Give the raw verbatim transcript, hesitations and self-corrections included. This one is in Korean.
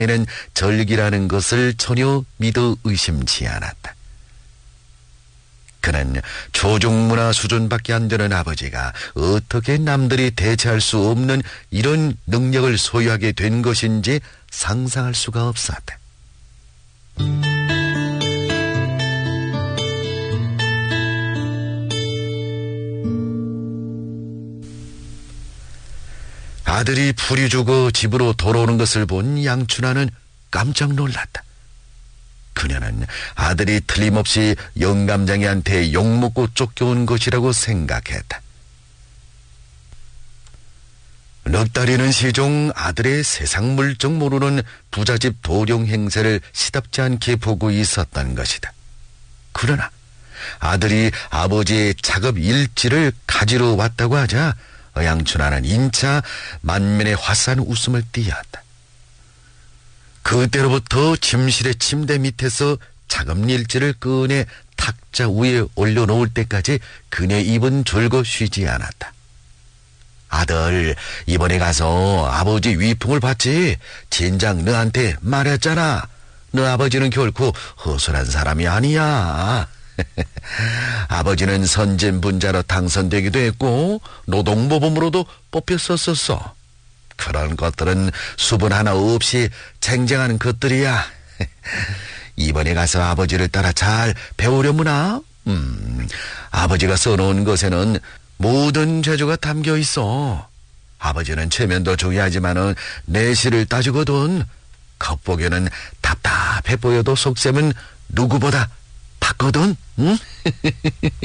는 절기라는 것을 전혀 믿어 의심치 않았다. 그는 조종문화 수준밖에 안 되는 아버지가 어떻게 남들이 대체할 수 없는 이런 능력을 소유하게 된 것인지 상상할 수가 없었다. 아들이 풀이 죽어 집으로 돌아오는 것을 본 양춘하는 깜짝 놀랐다. 그녀는 아들이 틀림없이 영감장이한테 욕먹고 쫓겨온 것이라고 생각했다. 넉 달이는 시종 아들의 세상 물정 모르는 부잣집 도령 행세를 시답지 않게 보고 있었던 것이다. 그러나 아들이 아버지의 작업 일지를 가지러 왔다고 하자 양춘하는 인차 만면에 화사한 웃음을 띠었다. 그때로부터 침실의 침대 밑에서 작업일지를 꺼내 탁자 위에 올려놓을 때까지 그네 입은 줄고 쉬지 않았다. 아들, 이번에 가서 아버지 위풍을 받지? 진작 너한테 말했잖아. 너 아버지는 결코 허술한 사람이 아니야. 아버지는 선진분자로 당선되기도 했고 노동모범으로도 뽑혔었었어. 그런 것들은 수분 하나 없이 쟁쟁한 것들이야. 이번에 가서 아버지를 따라 잘 배우려무나? 음, 아버지가 써놓은 것에는 모든 재주가 담겨 있어. 아버지는 체면도 중요하지만은 내실을 따지거든. 겉보기에는 답답해 보여도 속셈은 누구보다 봤거든. 응?